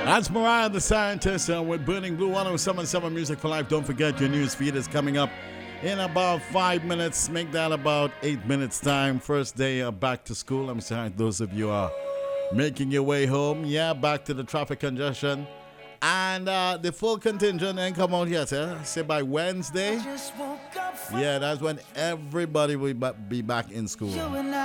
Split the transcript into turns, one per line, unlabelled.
That's Mariah the Scientist with Burning Blue 1077 Music for Life. Don't forget your news feed is coming up in about 5 minutes. Make that about 8 minutes time. First day back to school. I'm sorry, those of you are making your way home. Yeah, back to the traffic congestion. And the full contingent ain't come out yet, eh? Say by Wednesday. Yeah, that's when everybody will be back in school.